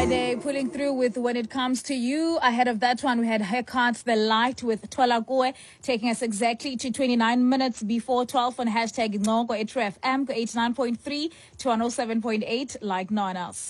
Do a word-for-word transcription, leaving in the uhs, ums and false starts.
Friday, pulling through with When It Comes to You. Ahead of that one, we had Haircuts The Light with Tola Goe, taking us exactly to twenty-nine minutes before twelve on hashtag Ngongo F M, eighty-nine point three to one oh seven point eight, like no one else.